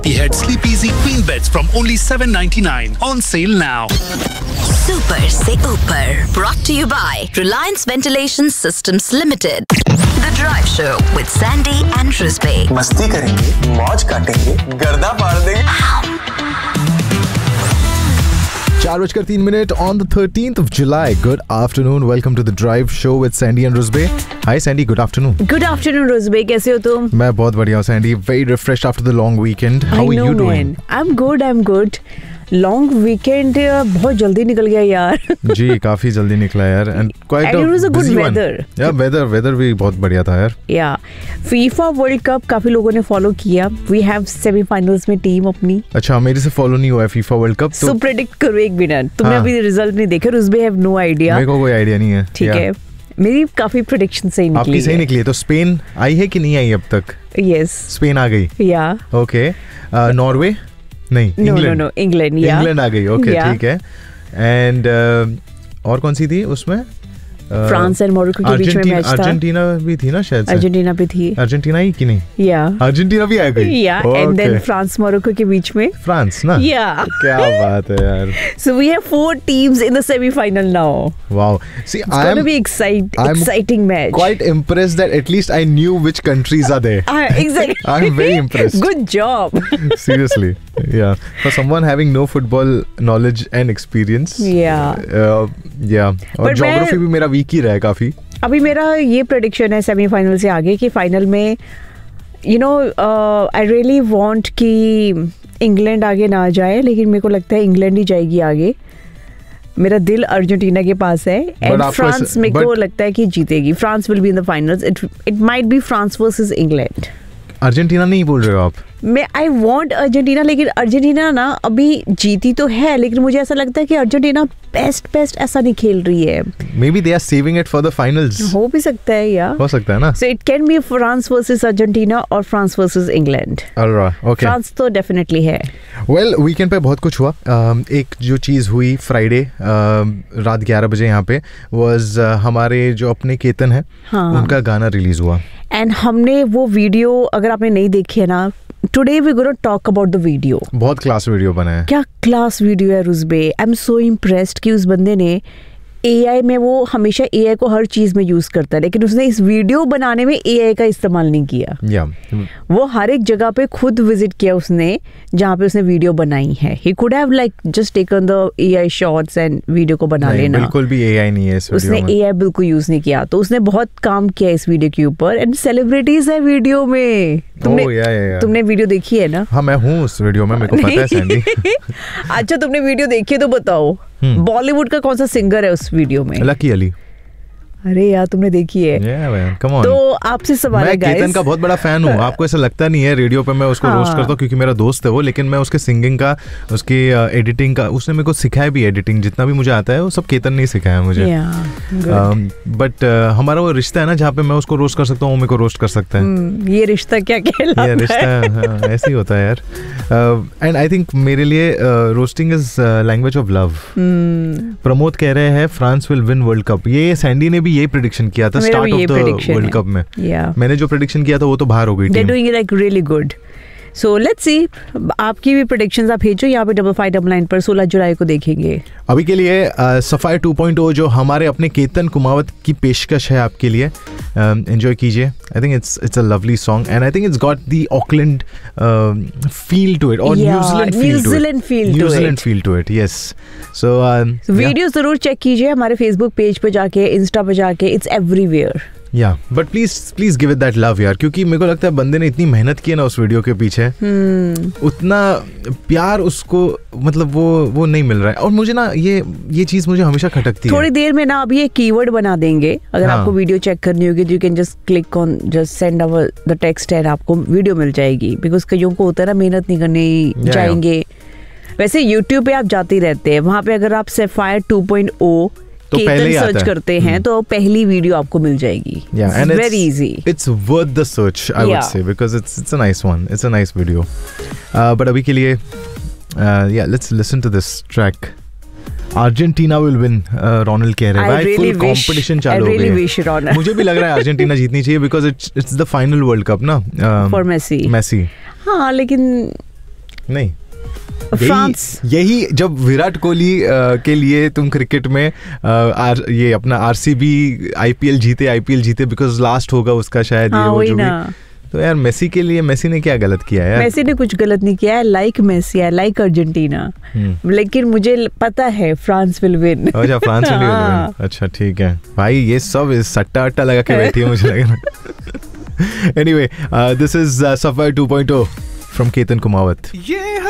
Head Sleep Easy Queen Beds from only $7.99. On sale now. Super से ऊपर brought to you by Reliance Ventilation Systems Limited. The Drive Show with Sandy and Rizbe. मस्ती करेंगे, मौज काटेंगे, गर्दा फाड़ देंगे. 4:03 on the 13th of July. Good afternoon. Welcome to the Drive Show with Sandy and Rizbe. Hi Sandy, good afternoon. Good afternoon, Rizbe. कैसे हो तुम? मैं बहुत बढ़िया हूँ Sandy. Very refreshed after the long weekend. How are you doing? I'm good. Long weekend बहुत जल्दी निकल गया यार. जी काफी जल्दी निकला यार. And it was a good weather. Yeah, weather भी बहुत बढ़िया था यार. Yeah, FIFA वर्ल्ड कप काफी लोगों ने फॉलो किया. We have सेमीफाइनल्स में टीम अपनी. अच्छा मेरे से फॉलो नहीं हुआ है FIFA world cup. So predict करो एक मिनट. तुमने अभी रिजल्ट नहीं देखे. Rizbe have no idea. मेरे को कोई आइडिया नहीं है. ठीक है. मेरी काफी प्रेडिक्शन सही निकली. आपकी सही निकली है. तो स्पेन आई है कि नहीं आई अब तक? Yes. स्पेन आ गई. Yeah. Okay. नॉर्वे नहीं, इंग्लैंड आ गई. ओके ठीक है. एंड और कौन सी थी उसमें? फ्रांस एंड मोरक्को के बीच में मैच था. अर्जेंटीना भी थी ना शायद. अर्जेंटीना भी थी. अर्जेंटीना ही कि नहीं? या अर्जेंटीना भी आ गई. या एंड देन फ्रांस मोरक्को के बीच में. फ्रांस ना. या क्या बात है यार. So we have 4 teams in the semi-final now. Wow. See, it's going to be exciting match. Quite impressed that at least I knew which countries are there. Exactly. I'm very impressed. Good job. Seriously. Yeah. For someone having no football knowledge and experience. Yeah. Yeah. और geography भी मेरा week ही रहा है काफी. अभी मेरा ये prediction है सेमीफाइनल से आगे कि फाइनल में आई रियली वांट कि इंग्लैंड आगे ना जाए, लेकिन मेरे को लगता है इंग्लैंड ही जाएगी आगे. मेरा दिल अर्जेंटीना के पास है. एंड फ्रांस मेरे को लगता है कि जीतेगी. France will be in the finals. It might be France versus England. Argentina नहीं बोल रहे हो आप? मैं आई वॉन्ट अर्जेंटीना, लेकिन अर्जेंटीना ना अभी जीती तो है, लेकिन मुझे ऐसा लगता है कि अर्जेंटीना बेस्ट ऐसा नहीं खेल रही है. May be they are saving it for the finals. हो भी सकता है यार. हो सकता है ना. So it can be France versus Argentina और France versus England. Alright, okay. France तो डेफिनेटली है. वेल वीकेंड पे बहुत कुछ हुआ. एक जो चीज़ हुई फ्राइडे रात 11 बजे यहाँ पे वाज हमारे जो अपने केतन है उनका गाना रिलीज हुआ. एंड हमने वो वीडियो, अगर आपने नहीं देखी है ना, today we gonna talk about the video. बहुत क्लास वीडियो बना है. क्या क्लास वीडियो है Rizbe. I am so impressed कि उस बंदे ने AI में, वो हमेशा AI को हर चीज में यूज करता है, लेकिन उसने इस वीडियो बनाने में AI का इस्तेमाल नहीं किया. वो हर एक जगह पे खुद विजिट किया उसने जहाँ पे उसने वीडियो बनाई है. He could have like just taken the AI shots and video को बना लेना. बिल्कुल भी AI नहीं है इस वीडियो में. उसने AI बिल्कुल यूज नहीं किया. तो उसने बहुत काम किया इस वीडियो के ऊपर. एंड सेलिब्रिटीज है वीडियो में. तुमने वीडियो देखी है ना? हाँ, मैं हूँ उस वीडियो में, मेरे को पता है सैंडी. अच्छा, तुमने वीडियो देखी है तो बताओ, बॉलीवुड का कौन सा सिंगर है उस वीडियो में? लकी अली. अरे यार, तुमने देखी है? come on. तो आपसे सवाल है, मैं केतन का बहुत बड़ा फैन हूँ. आपको ऐसा लगता नहीं है? रेडियो पे मैं उसको रोस्ट करता हूँ क्योंकि मेरा दोस्त है वो, लेकिन मैं उसके सिंगिंग का, उसकी एडिटिंग का, उसने मेरे को सिखाया भी. एडिटिंग जितना भी मुझे आता है वो सब केतन ने सिखाया मुझे. बट हमारा वो रिश्ता है ना, जहाँ पे मैं उसको रोस्ट कर सकता हूँ, वो मेरे को रोस्ट कर सकता है. ये रिश्ता क्या कहलाता है? ये रिश्ता ऐसे ही होता है यार. एंड आई थिंक मेरे लिए roasting is language of love. Pramod कह रहे हैं France will win world cup. ये सैंडी ने भी ये प्रेडिक्शन किया था start of the world cup में. मैंने जो प्रेडिक्शन किया था वो तो बाहर हो गई. They're doing it like really good. So let's see. आपकी भी प्रेडिक्शंस आप भेजो यहाँ पे 5599 पर. 16 जुलाई को देखेंगे. अभी के लिए सफायर 2.0 जो हमारे अपने केतन कुमावत की पेशकश है आपके लिए. एंजॉय कीजिए. I think it's a lovely song and I think it's got the Auckland feel to it और New Zealand feel to it. Yes. So video जरूर चेक कीजिए हमारे फेसबुक पेज पे जाके, इंस्टा पे जाके. It's everywhere. या but please give it that love यार, क्योंकि मेरे को लगता है बंदे ने इतनी मेहनत की है ना उस वीडियो के पीछे. उतना प्यार उसको, मतलब वो नहीं मिल रहा है. और मुझे ना ये चीज मुझे हमेशा खटकती है. थोड़ी देर में ना अभी एक कीवर्ड बना देंगे. अगर आपको वीडियो चेक करनी होगी तो you can just click on, just send our the text and आपको वीडियो मिल जाएगी. बिकॉज कईयों को होता है ना, मेहनत नहीं करनी जाएंगे. वैसे यूट्यूब पे आप जाते ही रहते हैं, वहाँ पे अगर आप सफायर 2.0 तो पहले सर्च करते हैं तो पहली वीडियो आपको मिल जाएगी. Very easy. It's worth the search I would say, because it's a nice one. It's a nice video. But अभी के लिए let's listen to this track. Argentina will win. Ronald कह रहे हैं भाई, फुल कंपटीशन चालू हो गया. मुझे भी लग रहा है अर्जेंटीना जीतनी चाहिए because it's the final world cup ना फॉर मेसी. हाँ, लेकिन नहीं, फ्रांस। यही जब विराट कोहली के लिए तुम क्रिकेट में ये अपना आरसीबी आईपीएल जीते बिकॉज लास्ट होगा उसका शायद, ये वो जो भी। तो यार मेसी के लिए, मेसी ने क्या गलत किया यार? मेसी ने कुछ गलत नहीं किया है, लाइक मेसी है, लाइक अर्जेंटीना, लेकिन मुझे पता है फ्रांस विल विन। अच्छा, फ्रांस विल विन। अच्छा ठीक है भाई, ये सब सट्टा अट्टा लगा के बैठी है मुझे लग रहा है। Anyway, this is suffer 2.0 from Ketan Kumawat.